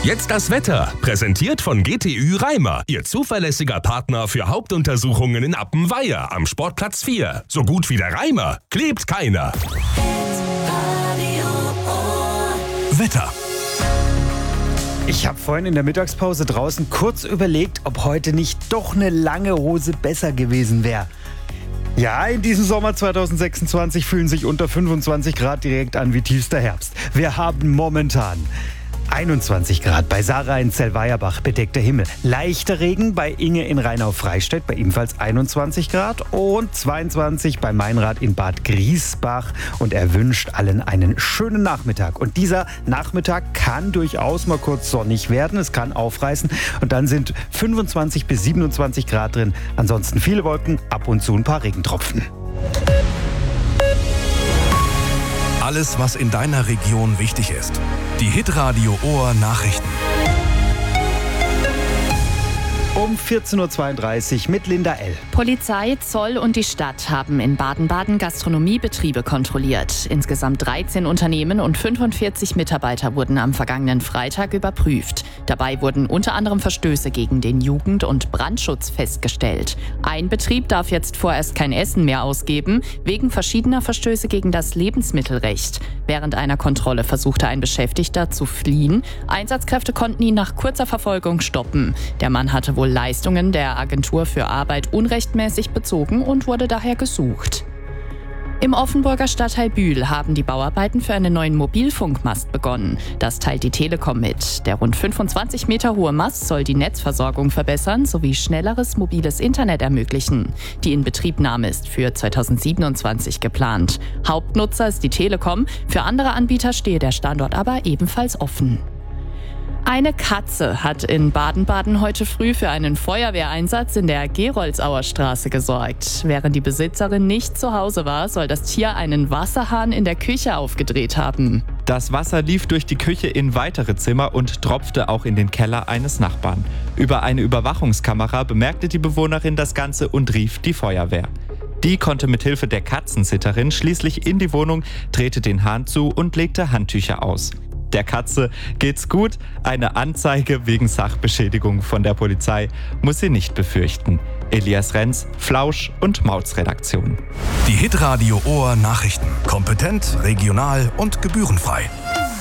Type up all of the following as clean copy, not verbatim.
Jetzt das Wetter, präsentiert von GTÜ Reimer, Ihr zuverlässiger Partner für Hauptuntersuchungen in Appenweier am Sportplatz 4. So gut wie der Reimer klebt keiner. Wetter. Ich habe vorhin in der Mittagspause draußen kurz überlegt, ob heute nicht doch eine lange Hose besser gewesen wäre. Ja, in diesem Sommer 2026 fühlen sich unter 25 Grad direkt an wie tiefster Herbst. Wir haben momentan 21 Grad bei Sarah in Zellweierbach, bedeckter Himmel. Leichter Regen bei Inge in Rheinau-Freistädt, bei ebenfalls 21 Grad. Und 22 bei Meinrad in Bad Griesbach. Und er wünscht allen einen schönen Nachmittag. Und dieser Nachmittag kann durchaus mal kurz sonnig werden. Es kann aufreißen. Und dann sind 25 bis 27 Grad drin. Ansonsten viele Wolken, ab und zu ein paar Regentropfen. Alles, was in deiner Region wichtig ist. Die Hitradio Ohr Nachrichten. Um 14.32 Uhr mit Linda L. Polizei, Zoll und die Stadt haben in Baden-Baden Gastronomiebetriebe kontrolliert. Insgesamt 13 Unternehmen und 45 Mitarbeiter wurden am vergangenen Freitag überprüft. Dabei wurden unter anderem Verstöße gegen den Jugend- und Brandschutz festgestellt. Ein Betrieb darf jetzt vorerst kein Essen mehr ausgeben, wegen verschiedener Verstöße gegen das Lebensmittelrecht. Während einer Kontrolle versuchte ein Beschäftigter zu fliehen. Einsatzkräfte konnten ihn nach kurzer Verfolgung stoppen. Der Mann hatte wohl Leistungen der Agentur für Arbeit unrechtmäßig bezogen und wurde daher gesucht. Im Offenburger Stadtteil Bühl haben die Bauarbeiten für einen neuen Mobilfunkmast begonnen. Das teilt die Telekom mit. Der rund 25 Meter hohe Mast soll die Netzversorgung verbessern sowie schnelleres mobiles Internet ermöglichen. Die Inbetriebnahme ist für 2027 geplant. Hauptnutzer ist die Telekom, für andere Anbieter stehe der Standort aber ebenfalls offen. Eine Katze hat in Baden-Baden heute früh für einen Feuerwehreinsatz in der Geroldsauer Straße gesorgt. Während die Besitzerin nicht zu Hause war, soll das Tier einen Wasserhahn in der Küche aufgedreht haben. Das Wasser lief durch die Küche in weitere Zimmer und tropfte auch in den Keller eines Nachbarn. Über eine Überwachungskamera bemerkte die Bewohnerin das Ganze und rief die Feuerwehr. Die konnte mithilfe der Katzensitterin schließlich in die Wohnung, drehte den Hahn zu und legte Handtücher aus. Der Katze geht's gut. Eine Anzeige wegen Sachbeschädigung von der Polizei muss sie nicht befürchten. Elias Renz, Flausch und Mauts-Redaktion. Die Hitradio Ohr Nachrichten. Kompetent, regional und gebührenfrei.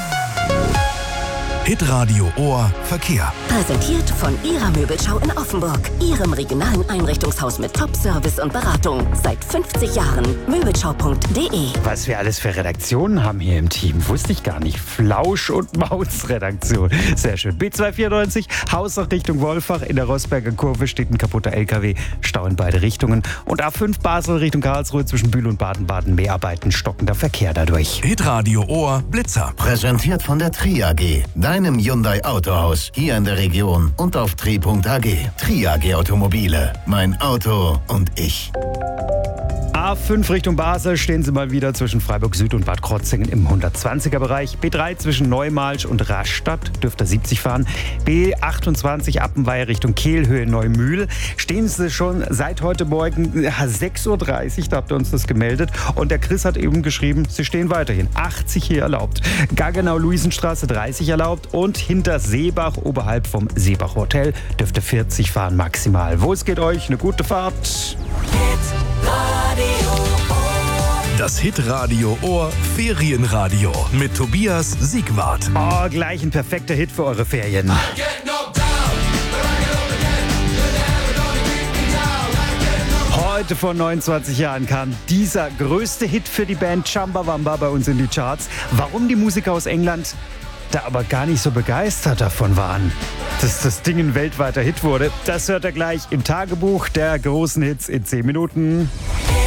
Hitradio Ohr Verkehr. Präsentiert von Ihrer Möbelschau in Offenburg. Ihrem regionalen Einrichtungshaus mit Top-Service und Beratung. Seit 50 Jahren. Möbelschau.de. Was wir alles für Redaktionen haben hier im Team, wusste ich gar nicht. Flausch und Mauts-Redaktion. Sehr schön. B294, Hausach Richtung Wolfach. In der Rossberger Kurve steht ein kaputter LKW. Stau in beide Richtungen. Und A5 Basel Richtung Karlsruhe zwischen Bühl und Baden-Baden. Mehrarbeiten, stockender Verkehr dadurch. Hitradio Ohr Blitzer. Präsentiert von der Tri AG, deinem Hyundai Autohaus, hier in der Region und auf tri.ag. Tri AG Automobile, mein Auto und ich. A5 Richtung Basel stehen Sie mal wieder zwischen Freiburg Süd und Bad Krotzingen im 120er-Bereich. B3 zwischen Neumalsch und Rastatt dürfte 70 fahren. B28 Appenweier Richtung Kehlhöhe Neumühl stehen Sie schon seit heute Morgen 6.30 Uhr, da habt ihr uns das gemeldet. Und der Chris hat eben geschrieben, Sie stehen weiterhin. 80 hier erlaubt. Gaggenau-Luisenstraße 30 erlaubt und hinter Seebach oberhalb vom Seebach Hotel dürfte 40 fahren maximal. Wo es geht euch, eine gute Fahrt. Das Hitradio Ohr Ferienradio mit Tobias Siegwart. Oh, gleich ein perfekter Hit für eure Ferien. Heute vor 29 Jahren kam dieser größte Hit für die Band Chumbawamba bei uns in die Charts. Warum die Musiker aus England da aber gar nicht so begeistert davon waren, dass das Ding ein weltweiter Hit wurde, das hört ihr gleich im Tagebuch der großen Hits in 10 Minuten.